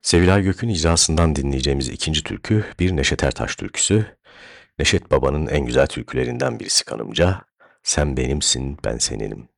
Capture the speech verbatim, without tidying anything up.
Sevilay Gök'ün icrasından dinleyeceğimiz ikinci türkü bir Neşet Ertaş türküsü. Neşet Baba'nın en güzel türkülerinden birisi kanımca. Sen benimsin, ben seninim.